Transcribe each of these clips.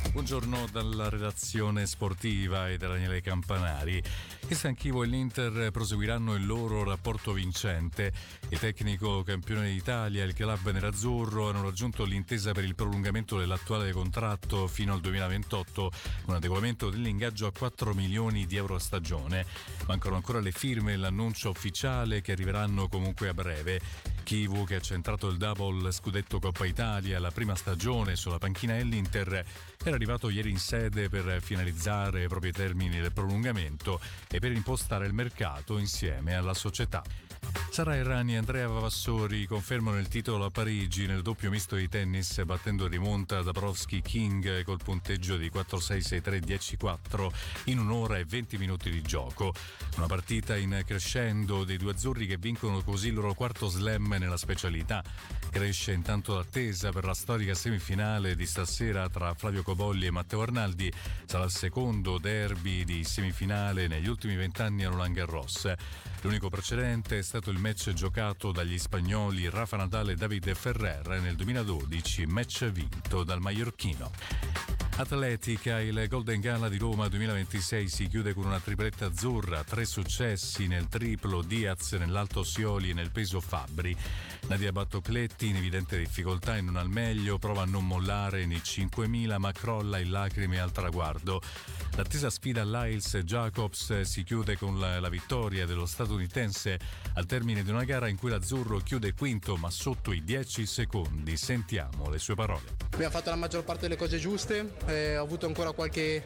Buongiorno dalla redazione sportiva e da Daniele Campanari. Il San Chievo e l'Inter proseguiranno il loro rapporto vincente. Il tecnico campione d'Italia e il club nerazzurro hanno raggiunto l'intesa per il prolungamento dell'attuale contratto fino al 2028, con adeguamento dell'ingaggio a 4 milioni di euro a stagione. Mancano ancora le firme e l'annuncio ufficiale che arriveranno comunque a breve. Chievo, che ha centrato il double scudetto Coppa Italia la prima stagione sulla panchina dell'Inter, era arrivato ieri in sede per finalizzare i propri termini del prolungamento e per impostare il mercato insieme alla società. Sara Errani e Andrea Vavassori confermano il titolo a Parigi nel doppio misto di tennis, battendo in rimonta Dabrowski-King col punteggio di 4-6-6-3-10-4 in un'ora e 20 minuti di gioco. Una partita in crescendo dei due azzurri che vincono così il loro quarto slam nella specialità. Cresce intanto l'attesa per la storica semifinale di stasera tra Flavio Cobolli e Matteo Arnaldi. Sarà il secondo derby di semifinale negli ultimi 20 anni a Roland Garros. L'unico precedente è stato il match giocato dagli spagnoli Rafa Nadal e David Ferrer nel 2012, match vinto dal maiorchino. Atletica, il Golden Gala di Roma 2026 si chiude con una tripletta azzurra, 3 successi nel triplo Diaz, nell'alto Sioli e nel peso Fabbri. Nadia Battocletti, in evidente difficoltà e non al meglio, prova a non mollare nei 5.000 ma crolla in lacrime al traguardo. L'attesa sfida Lyles Jacobs si chiude con la vittoria dello statunitense al termine di una gara in cui l'azzurro chiude quinto ma sotto i 10 secondi. Sentiamo le sue parole. Abbiamo fatto la maggior parte delle cose giuste, ho avuto ancora qualche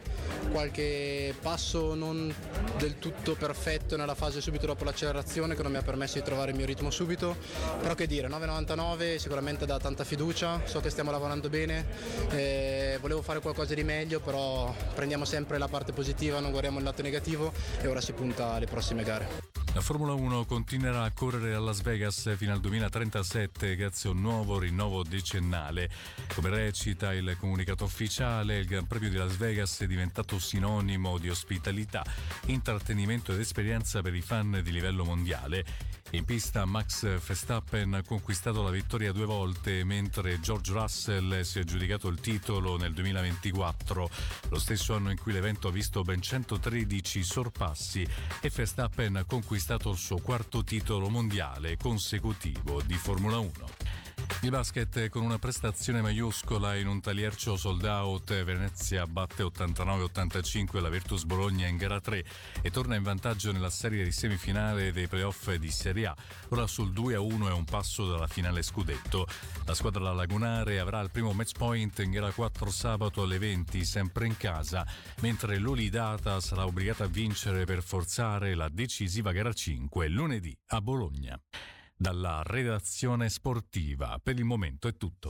passo non del tutto perfetto nella fase subito dopo l'accelerazione che non mi ha permesso di trovare il mio ritmo subito, però che dire, 9,99 sicuramente dà tanta fiducia, so che stiamo lavorando bene, volevo fare qualcosa di meglio, però prendiamo sempre la parte positiva, non guardiamo il lato negativo e ora si punta alle prossime gare. La Formula 1 continuerà a correre a Las Vegas fino al 2037 grazie a un nuovo rinnovo decennale. Come recita il comunicato ufficiale, il Gran Premio di Las Vegas è diventato sinonimo di ospitalità, intrattenimento ed esperienza per i fan di livello mondiale. In pista Max Verstappen ha conquistato la vittoria 2 volte, mentre George Russell si è aggiudicato il titolo nel 2024, lo stesso anno in cui l'evento ha visto ben 113 sorpassi, e Verstappen ha conquistato il suo quarto titolo mondiale consecutivo di Formula 1. Il basket, con una prestazione maiuscola in un taliercio sold out, Venezia batte 89-85 la Virtus Bologna in gara 3 e torna in vantaggio nella serie di semifinale dei playoff di Serie A. Ora sul 2-1 è un passo dalla finale scudetto. La squadra lagunare avrà il primo match point in gara 4 sabato alle 20, sempre in casa, mentre l'Olidata sarà obbligata a vincere per forzare la decisiva gara 5 lunedì a Bologna. Dalla redazione sportiva, per il momento è tutto.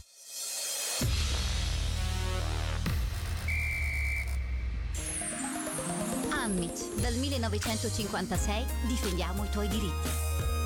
Ammit, dal 1956 difendiamo i tuoi diritti.